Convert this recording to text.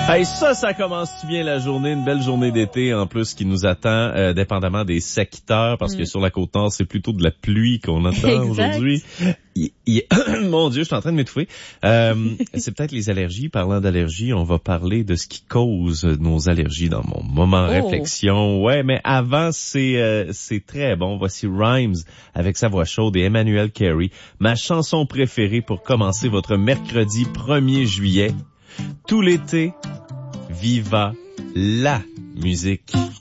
Hey, ça commence bien la journée, une belle journée d'été en plus qui nous attend, dépendamment des secteurs, parce que sur la Côte-Nord, c'est plutôt de la pluie qu'on attend aujourd'hui. Mon Dieu, je suis en train de m'étouffer. C'est peut-être les allergies. Parlant d'allergies, on va parler de ce qui cause nos allergies dans mon moment réflexion. Ouais, mais avant, c'est très bon. Voici Rhymes avec sa voix chaude et Emmanuel Carey, ma chanson préférée pour commencer votre mercredi 1er juillet. Tout l'été, viva la musique.